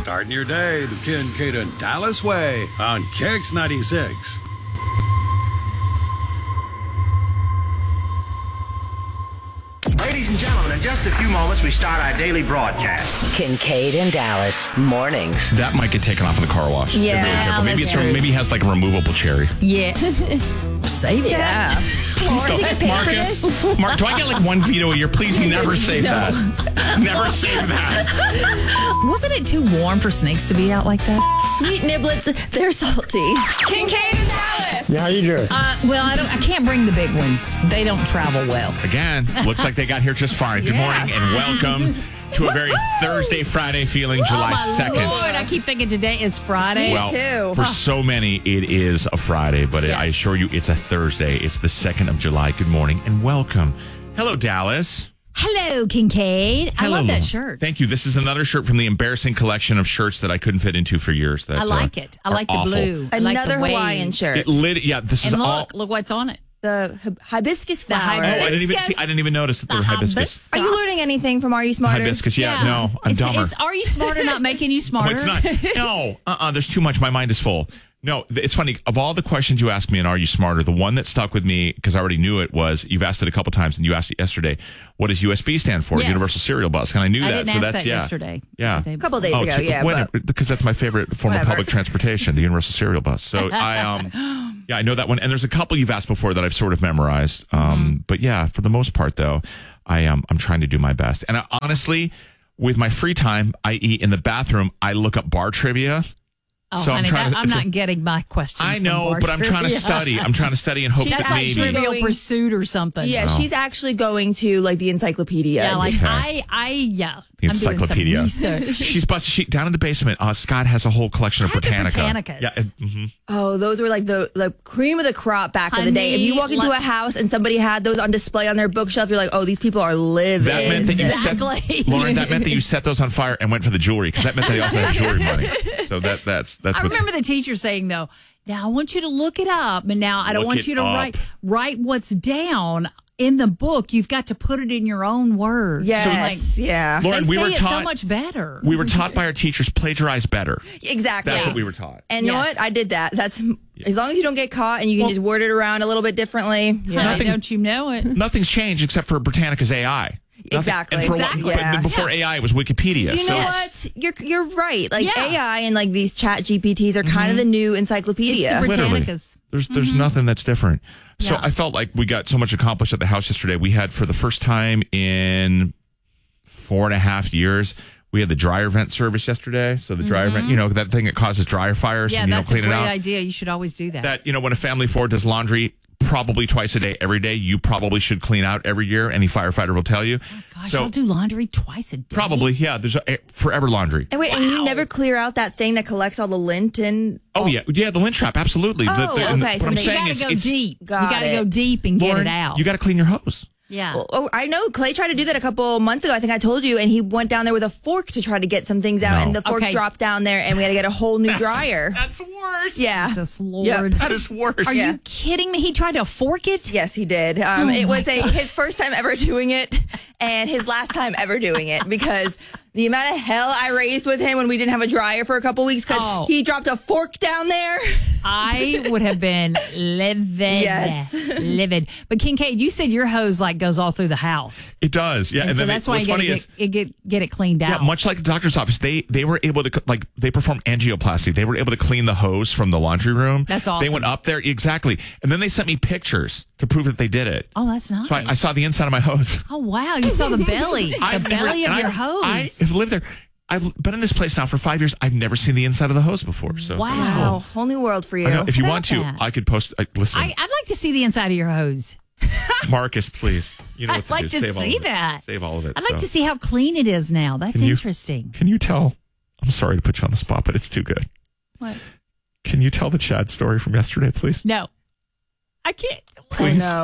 Starting your day the Kincaid and Dallas way on Kicks 96. Ladies and gentlemen, in just a few moments, we start our daily broadcast. Kincaid and Dallas, mornings. That might get taken off in the car wash. Yeah, Be really careful. Maybe that's it's true. maybe he has like a removable cherry. Yeah. Save it. Please don't. Marcus, Mark, do I get like one veto a year? Please never save that. Never save that. Wasn't it too warm for snakes to be out like that? Sweet niblets, they're salty. Kincaid and Dallas. Yeah, how you doing? Well, I can't bring the big ones. They don't travel well. Again, looks like they got here just fine. Good morning and welcome to a very Thursday, Friday feeling, July 2nd. Lord, I keep thinking today is Friday. Me too. For so many, it is a Friday, but I assure you it's a Thursday. It's the 2nd of July. Good morning and welcome. Hello, Dallas. Hello, Kincaid. I love that shirt. Thank you. This is another shirt from the embarrassing collection of shirts that I couldn't fit into for years. That, I like it. I are like the awful. blue. I like Another the wave. Hawaiian shirt. This is And all. look what's on it. The hibiscus The flower. Oh, hibiscus. I didn't even notice that they were hibiscus. Are you learning anything from Are You Smarter? Hibiscus, no, I'm dumber. Are you smarter not making you No, smarter? it's not. No, there's too much. My mind is full. No, it's funny. Of all the questions you asked me in Are You Smarter, the one that stuck with me, because I already knew it, was you've asked it a couple times, and you asked it yesterday. What does USB stand for? Yes. Universal Serial Bus. And I knew I that. didn't so ask that's that yesterday. Yeah. A couple days ago, because that's my favorite form of public transportation, the Universal Serial Bus. So I know that one. And there's a couple you've asked before that I've sort of memorized. But yeah, for the most part, though, I'm trying to do my best. And honestly, with my free time, i.e. in the bathroom, I look up bar trivia. Oh, So honey, I'm not getting my questions. I from know, bar but I'm trying to trivia. study. I'm trying to study and hope She's that That's like maybe. Trivial Going- Pursuit or something. Yeah, she's actually going to like the encyclopedia. Yeah, like Okay. the The encyclopedia. I'm doing some research. She's busted. Down in the basement, Scott has a whole collection of I have the Britannica. Britannicas. Yeah, Oh, those were like the cream of the crop back in the day. If you walk into a house and somebody had those on display on their bookshelf, you're like, oh, these people are living. That meant that Exactly. you set, Lauren. That meant that you set those on fire and went for the jewelry, because that meant they also had jewelry money. So that's. I remember the teacher saying, though, now I want you to look it up. And now I don't Look want it you to up. write what's down in the book. You've got to put it in your own words. Yes, yeah. Lauren, They we say were it taught so much better. We were taught by our teachers, plagiarize better. Exactly. That's what we were taught. And you know Yes. what? I did that. That's as long as you don't get caught and you can just word it around a little bit differently. Yeah. Honey, don't you know it? Nothing's changed except for Britannica's AI. Exactly. And for Exactly. Yeah. Before AI, it was Wikipedia. You so know it's- what? You're right. Like Yeah. AI and like these chat GPTs are kind of the new encyclopedia. It's the Literally. Britannicas. There's nothing that's different. So Yeah. I felt like we got so much accomplished at the house yesterday. We had, for the first time in 4.5 years, we had the dryer vent service yesterday. So the dryer vent, that thing that causes dryer fires Yeah, and you don't that's a clean great it out. idea. You should always do that. That, when a family of 4 does laundry probably twice a day, every day, you probably should clean out every year. Any firefighter will tell you. Gosh, So I'll do laundry twice a day. probably, yeah. There's forever laundry. And wait, and you never clear out that thing that collects all the lint and. Oh, yeah. Yeah, the lint trap. Absolutely. Oh, and okay, what so I'm you saying You is got to go deep. Got You got to it. go deep and get Lauren, it out. you got to clean your hose. Yeah. Oh, I know. Clay tried to do that a couple months ago. I think I told you, and he went down there with a fork to try to get some things out, No. and the fork Okay. dropped down there, and we had to get a whole new dryer. That's worse. Yeah. Jesus Lord. Yep. That is worse. Are Yeah. you kidding me? He tried to fork it? Yes, he did. It was his first time ever doing it, and his last time ever doing it, because the amount of hell I raised with him when we didn't have a dryer for a couple weeks because Oh. he dropped a fork down there. I would have been livid. Yes. Livid. But Kincaid, you said your hose goes all through the house. It does. Yeah. And so that's why you got to get it cleaned out. Yeah, much like the doctor's office, they were able to, they performed angioplasty. They were able to clean the hose from the laundry room. That's awesome. They went up there. Exactly. And then they sent me pictures to prove that they did it. Oh, that's nice. So I saw the inside of my hose. Oh, wow. You saw the belly. I've the never- belly of and your I hose. have lived there. I've been in this place now for 5 years. I've never seen the inside of the hose before. So Wow. Whole new world for you. I know, if you How want about to, that? I could post. Listen, I'd like to see the inside of your hose. Marcus, please. You know what I'd to like do. to Save all see of it. that. Save all of it. I'd like So. to see how clean it is now. That's Can you- interesting. Can you tell? I'm sorry to put you on the spot, but it's too good. What? Can you tell the Chad story from yesterday, please? No. I can't. Oh, Please. no.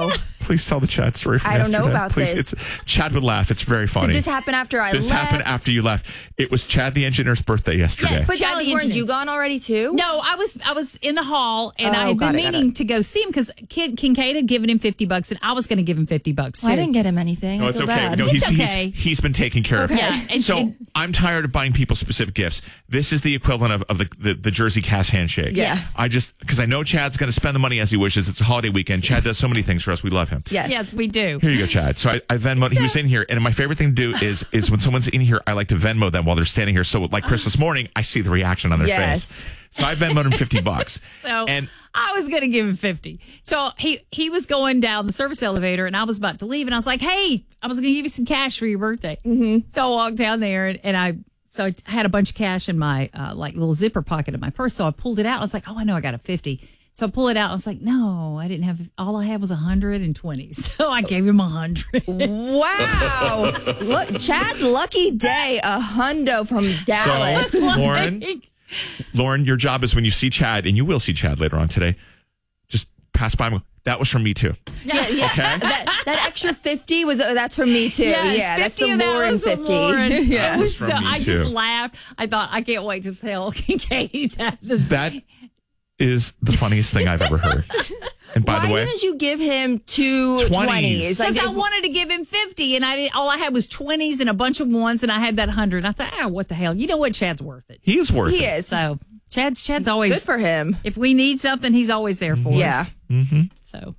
Please tell the Chad story from I don't know yesterday. about Please, this. Chad would laugh. It's very funny. Did this happen after I This left? happened after you left. It was Chad the engineer's birthday yesterday. Yes. But Chad Dallas, the weren't engineer. you gone already too? No, I was in the hall, and Oh, I had got been it, got meaning it. to go see him because Kincaid had given him $50, and I was going to give him $50 too. Well, I didn't get him anything. No, I it's feel okay. bad. No, It's okay. he's been taking care of. Yeah, and- So and- I'm tired of buying people specific gifts. This is the equivalent of the Jersey Cast handshake. Yes. I just because I know Chad's going to spend the money as he wishes. It's a holiday weekend. Chad does so many things for us. We love him. Yes. Yes, we do. Here you go, Chad. So I Venmoed. He was in here, and my favorite thing to do is when someone's in here, I like to Venmo them while they're standing here. So like Chris this morning, I see the reaction on their Yes. face. So I Venmoed him $50. So And I was going to give him 50. So he was going down the service elevator, and I was about to leave, and I was like, "Hey, I was going to give you some cash for your birthday." Mm-hmm. So I walked down there, and I had a bunch of cash in my like little zipper pocket of my purse. So I pulled it out. I was like, "Oh, I know I got a 50." So I pull it out. I was like, "No, I didn't have. All I had was 120." So I gave him 100. Wow. Look, Chad's lucky day, a hundo from Dallas. So, Lauren, your job is when you see Chad, and you will see Chad later on today, just pass by him. That was from me too. Yeah. Okay. That extra 50 that's from me too. Yes, yeah, that's the 50 of that Lauren was from 50. Lauren. Yeah. It was From so, me I too. just laughed. I thought, I can't wait to tell Kincaid that. That is the funniest thing I've ever heard. And by Why the way, didn't you give him two 20s? Because I wanted to give him 50, and I didn't. All I had was 20s and a bunch of ones, and I had that 100. I thought, what the hell? You know what? Chad's worth it. he is worth He it. is. So Chad's always Good for him. If we need something, he's always there for Yeah. us. Mm-hmm. So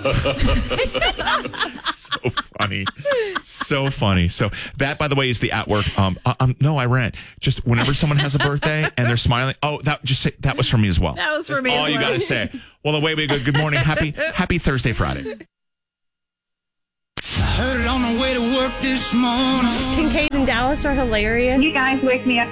So funny. So funny. So that, by the way, is the at work. No, I rant. Just whenever someone has a birthday and they're smiling. Oh, that was for me as well. that was for me. All as you well. got to say. Well, away we go. Good morning. Happy Thursday, Friday. Heard it on the way to work this morning. Kincaid and Dallas are hilarious. You guys wake me up